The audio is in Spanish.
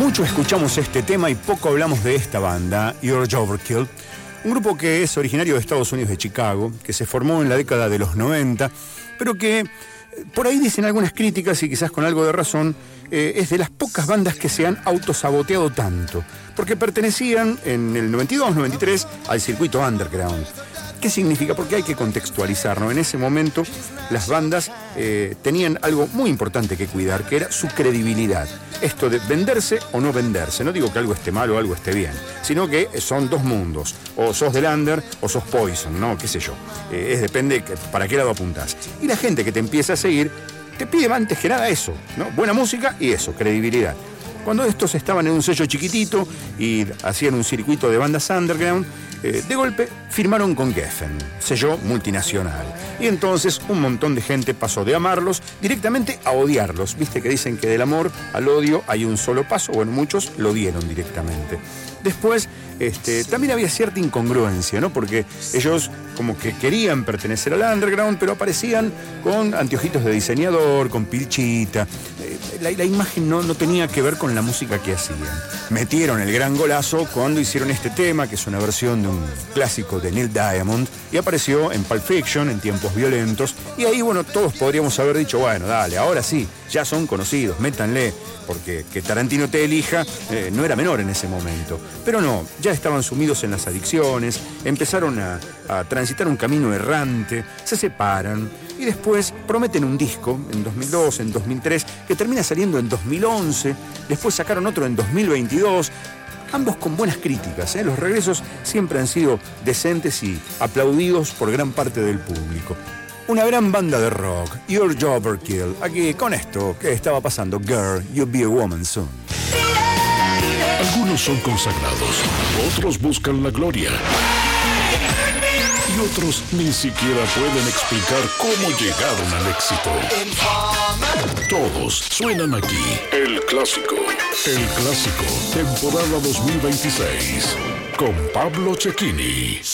Mucho escuchamos este tema y poco hablamos de esta banda, Your Overkill, un grupo que es originario de Estados Unidos, de Chicago, que se formó en la década de los 90, pero que por ahí dicen algunas críticas, y quizás con algo de razón, es de las pocas bandas que se han autosaboteado tanto, porque pertenecían en el 92-93 al circuito underground. ¿Qué significa? Porque hay que contextualizarlo. En ese momento las bandas tenían algo muy importante que cuidar, que era su credibilidad. Esto de venderse o no venderse. No digo que algo esté mal o algo esté bien, sino que son dos mundos. O sos del under o sos Poison, ¿no? Qué sé yo. Depende para qué lado apuntás. Y la gente que te empieza a seguir te pide antes que nada eso, ¿no? Buena música y eso, credibilidad. Cuando estos estaban en un sello chiquitito y hacían un circuito de bandas underground, de golpe firmaron con Geffen, sello multinacional. Y entonces un montón de gente pasó de amarlos directamente a odiarlos. Viste que dicen que del amor al odio hay un solo paso. Bueno, muchos lo dieron directamente. Después también había cierta incongruencia, ¿no? Porque ellos como que querían pertenecer al underground, pero aparecían con anteojitos de diseñador, con pilchita. La imagen no tenía que ver con la música que hacían. Metieron el gran golazo cuando hicieron este tema, que es una versión de un clásico de Neil Diamond, y apareció en Pulp Fiction, en Tiempos Violentos, y ahí, bueno, todos podríamos haber dicho, bueno, dale, ahora sí, ya son conocidos, métanle, porque que Tarantino te elija no era menor en ese momento. Pero no, ya estaban sumidos en las adicciones, empezaron a transitar un camino errante, se separan y después prometen un disco en 2002, en 2003, que termina saliendo en 2011, después sacaron otro en 2022, ambos con buenas críticas, ¿eh? Los regresos siempre han sido decentes y aplaudidos por gran parte del público. Una gran banda de rock, Your Overkill, aquí con esto que estaba pasando, Girl, You'll Be a Woman Soon. Algunos son consagrados, otros buscan la gloria. Y otros ni siquiera pueden explicar cómo llegaron al éxito. Todos suenan aquí. El Clásico, temporada 2026, con Pablo Cecchini.